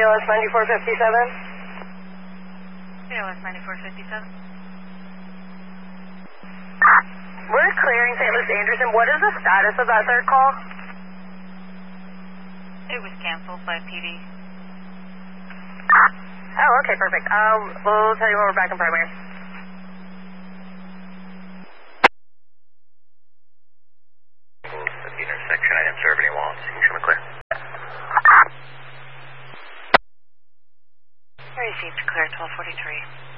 KOS 9457. KOS 9457. We're clearing St. Louis Anderson. What is the status of that third call? It was canceled by PD. Oh, okay, perfect. We'll tell you when we're back in primary. At the intersection, I didn't serve anyone. So you can show me clear. Received clear 1243.